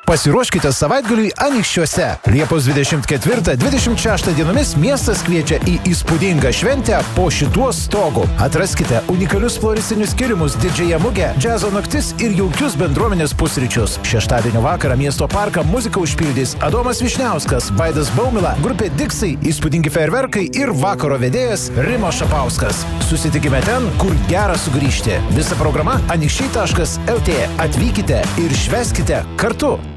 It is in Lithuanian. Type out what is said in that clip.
Pasiruoškite savaitgaliui Anykščiuose. Liepos 24-26 dienomis miestas kviečia į įspūdingą šventę po šituo stogu. Atraskite unikalius floristinius skirimus, didžiąją mugę, džiazo naktis ir jaukius bendruomenės pusryčius. Šeštadienio vakarą miesto parką muziką užpildys Adomas Višniauskas, Vaidas Baumila, grupė Diksai, įspūdingi fejerverkai ir vakaro vedėjas Rimo Šapauskas. Susitikime ten, kur gera sugrįžti. Visa programa anykščiai.lt. Atvykite ir švęskite kartu.